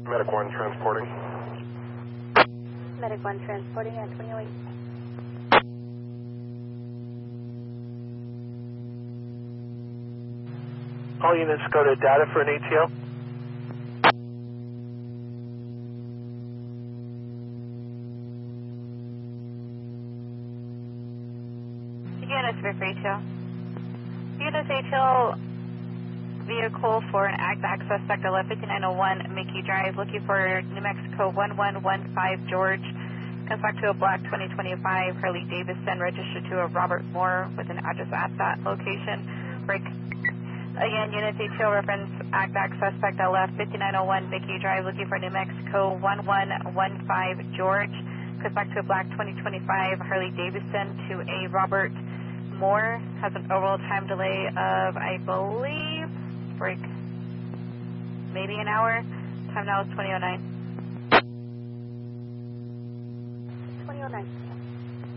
Medic 1 transporting. Medic 1 transporting at 2008. All units go to data for an ATO. Units for ATO. Units ATO vehicle for an ACVAC suspect 15901 Mickey Drive, looking for New Mexico 1115 George. Comes back to a black 2025 Harley Davidson registered to a Robert Moore with an address at that location. Break. Again, units ATO reference ACVAC suspect 5901 Mickey Drive, looking for New Mexico 1115 George. Comes back to a black 2025 Harley Davidson to a Robert Moore. Has an overall time delay of, I believe, break, maybe an hour. Time now is 20:09. 20:09.